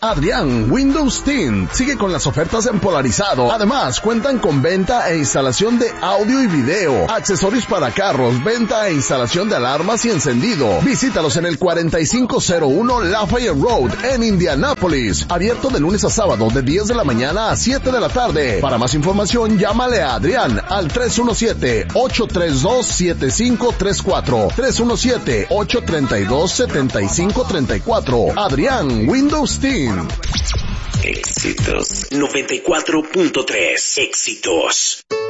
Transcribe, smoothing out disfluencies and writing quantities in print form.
Adrián Windows Tint sigue con las ofertas en polarizado. Además, cuentan con venta e instalación de audio y video, accesorios para carros, venta e instalación de alarmas y encendido. Visítalos en el 4501 Lafayette Road en Indianápolis. Abierto de lunes a sábado de 10 de la mañana a 7 de la tarde. Para más información, llámale a Adrián al 317-832-7534. 317-832-7534. Adrián Windows Team. Éxitos 94.3. Éxitos.